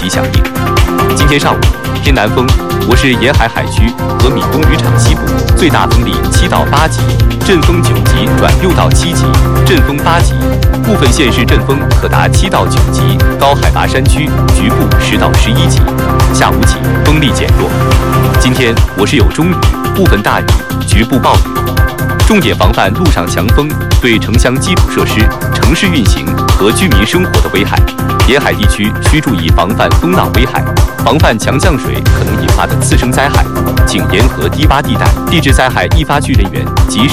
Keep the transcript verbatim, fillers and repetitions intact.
级响应。今天上午，偏南风，我市沿海海区和闽东渔场西部最大风力七到八级，阵风九级转六到七级，阵风八级，部分县市阵风可达七到九级，高海拔山区局部十到十一级。下午起风力减弱。今天我市有中雨，部分大雨，局部暴雨。重点防范陆上强风对城乡基础设施、城市运行和居民生活的危害。沿海地区需注意防范风浪危害，防范强降水可能引发的次生灾害，请沿河低洼地带地质灾害易发区人员及时